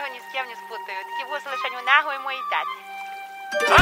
ні з ким не спутаю. Такі вуси лише у нього і моїй таті.